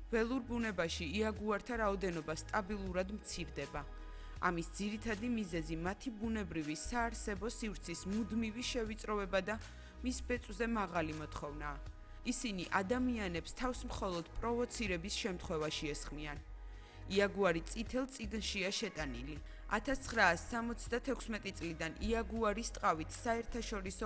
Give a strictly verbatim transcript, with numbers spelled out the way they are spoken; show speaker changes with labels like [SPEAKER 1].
[SPEAKER 1] ველურ ბუნებაში იაგუართა რაოდენობა სტაბილურად მცირდება. ამის ძირითადი მიზეზი მათი ბუნებრივი საარსებო სივრცის მუდმივი შევიწროვება და მის ბეწვზე მაღალი მოთხოვნაა. ისინი ადამიანებს თავს მხოლოდ პროვოცირების შემთხვევაში ესხმიან. იაგუარი წითელ წიგნშია შეტანილი. ათას ცხრაას სამოცდათექვსმეტი წლიდან იაგუარის ტყავით საერთაშორისო